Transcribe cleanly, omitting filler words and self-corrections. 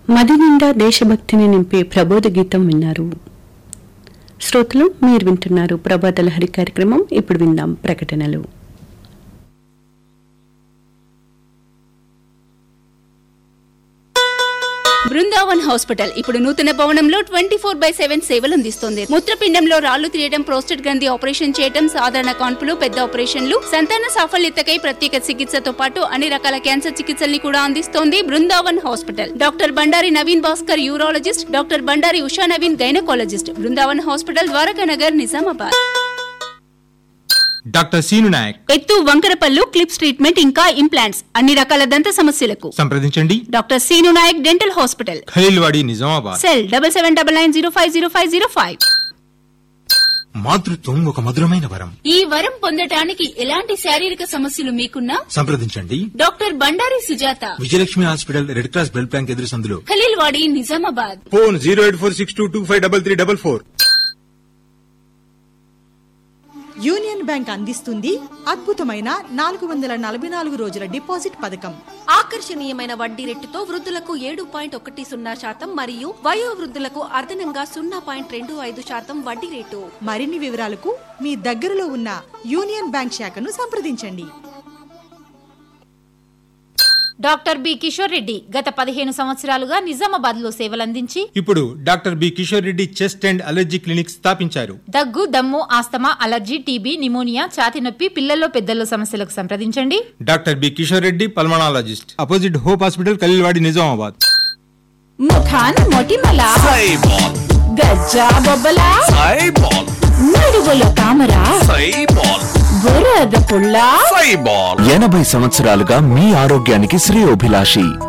మది నిండా దేశభక్తిని నింపే ప్రబోధ గీతం విన్నారు. శ్రోతలు, మీరు వింటున్నారు ప్రభాత లహరి కార్యక్రమం. ఇప్పుడు విందాం ప్రకటనలు. బృందావన్ హాస్పిటల్ ఇప్పుడు నూతన భవనంలో 24/7 సేవలు అందిస్తోంది. మూత్రపిండంలో రాళ్లు తీయడం, ప్రోస్టేట్ గ్రంథి ఆపరేషన్ చేయడం, సాధారణ కాన్పులు, పెద్ద ఆపరేషన్లు, సంతాన సాఫల్యతకై ప్రత్యేక చికిత్సతో పాటు అన్ని రకాల క్యాన్సర్ చికిత్సల్ని కూడా అందిస్తోంది Brindavan hospital. Doctor Bandari Naveen Bhaskar urologist, doctor Bandari Usha Naveen gynaecologist. Brindavan hospital, Dwaraka Nagar, Nizamabad. Doctor scene Naik ఎత్తు, వంకరపల్లు, క్లిప్స్ ట్రీట్మెంట్ ఇంకా ఇంప్లాంట్స్, అన్ని రకాల దంత సమస్యలకు సంప్రదించండి. Doctor scene Naik dental hospital, Khaleelwadi, Nizamabad. Cell 7799050505. మాతృత్వం ఒక మధురమైన వరం. ఈ వరం పొందటానికి ఎలాంటి శారీరక సమస్యలు మీకున్నా సంప్రదించండి. Doctor Bandari Sujatha, Vijayalakshmi hospital, red cross blood bank ఎదురు సందులో, Khaleelwadi, Nizamabad. Phone 08462253344. Union bank అందిస్తుంది అద్భుతమైన 444 రోజుల డిపాజిట్ పథకం. ఆకర్షణీయమైన వడ్డీ రేటుతో వృద్ధులకు 7.10% మరియు వయో వృద్ధులకు అదనంగా 0.25% వడ్డీ రేటు. మరిన్ని వివరాలకు మీ దగ్గరలో ఉన్న యూనియన్ బ్యాంక్ శాఖను సంప్రదించండి. డాక్టర్ బి కిషోర్ రెడ్డి గత 15 సంవత్సరాలుగా నిజామాబాద్ లో సేవలందించి ఇప్పుడు doctor B Kishore Reddy chest and allergy clinic స్థాపించారు. దగ్గు, దమ్ము, ఆస్తమా, అలర్జీ, టీబీ, నిమోనియా, ఛాతీ నొప్పి, పిల్లల్లో పెద్దల్లో సమస్యలకు సంప్రదించండి. Doctor B Kishore Reddy pulmonologist, opposite hope hospital, Khaleelwadi, Nizamabad. ముఖాన్ మొటిమల, గజ్జా బొబ్బల, నడువుల తామర, బురద పుల్ల, 80 సంవత్సరాలుగా మీ ఆరోగ్యానికి శ్రేయోభిలాషి